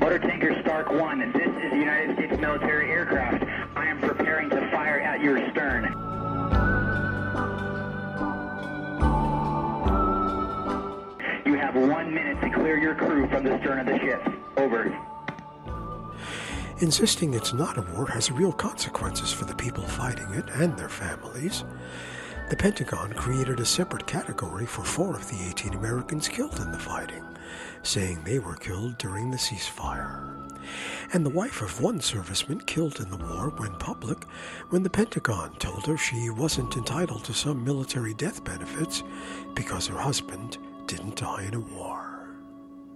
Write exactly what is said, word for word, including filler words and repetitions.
Motor Tanker Stark one, this is the United States military aircraft. I am preparing to fire at your stern. You have one minute to clear your crew from the stern of the ship. Over. Insisting it's not a war has real consequences for the people fighting it and their families. The Pentagon created a separate category for four of the eighteen Americans killed in the fighting, saying they were killed during the ceasefire. And the wife of one serviceman killed in the war went public when the Pentagon told her she wasn't entitled to some military death benefits because her husband didn't die in a war.